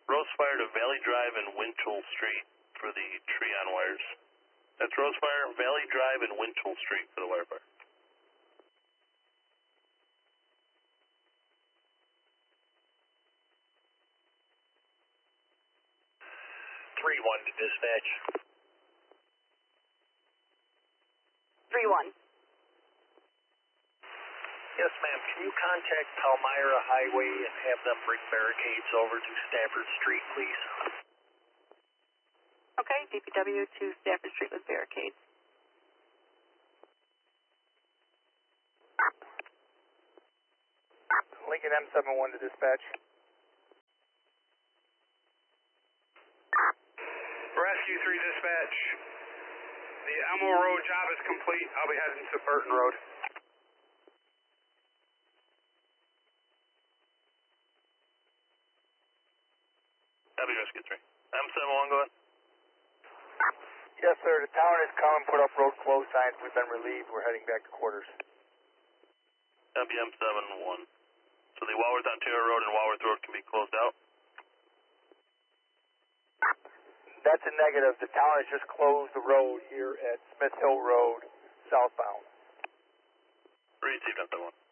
Rosefire to Valley Drive and Winchell Street for the tree on wires. That's Rosefire, Valley Drive and Winchell Street for the wire fire. 3-1 to dispatch. 3-1. Yes, ma'am. Can you contact Palmyra Highway and have them bring barricades over to Stafford Street, please? Okay, DPW to Stafford Street with barricades. Lincoln M71 to dispatch. Rescue 3 dispatch. The Elmo Road job is complete. I'll be heading to Burton Road. Copy, Rescue 3. M71, go ahead. Yes, sir. The town has come and put up road close signs. We've been relieved. We're heading back to quarters. Copy, M71. So the Walworth Ontario Road and Walworth Road can be closed out? That's a negative. The town has just closed the road here at Smith Hill Road, southbound. Received, M71.